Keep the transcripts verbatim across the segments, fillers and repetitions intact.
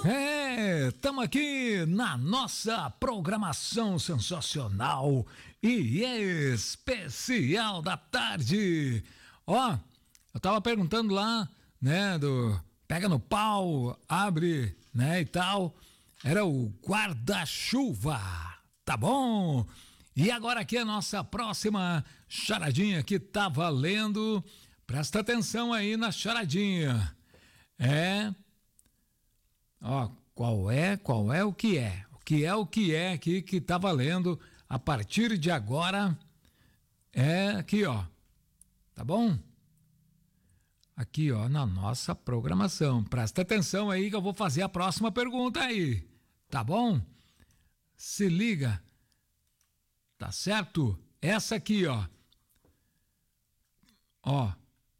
É, estamos aqui na nossa programação sensacional e especial da tarde. Ó, eu tava perguntando lá, né, do pega no pau, abre, né, e tal. Era o guarda-chuva, tá bom? E agora aqui a nossa próxima charadinha que tá valendo. Presta atenção aí na charadinha. É... Ó, qual é, qual é o que é? O que é o que é aqui que tá valendo a partir de agora? É aqui, ó. Tá bom? Aqui, ó, na nossa programação. Presta atenção aí que eu vou fazer a próxima pergunta aí. Tá bom? Se liga. Tá certo? Essa aqui, ó. Ó.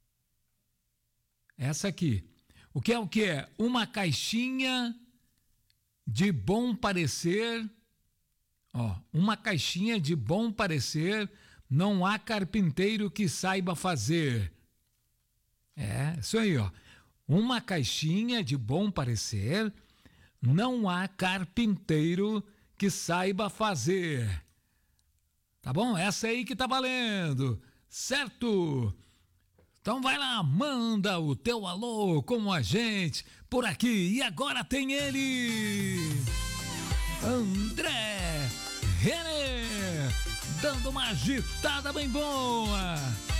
Essa aqui. O que é o que é? Uma caixinha de bom parecer. Ó, uma caixinha de bom parecer, não há carpinteiro que saiba fazer. É, isso aí, ó. Uma caixinha de bom parecer, não há carpinteiro que saiba fazer. Tá bom? Essa aí que tá valendo. Certo? Então vai lá, manda o teu alô com a gente por aqui. E agora tem ele, André Renner, dando uma agitada bem boa.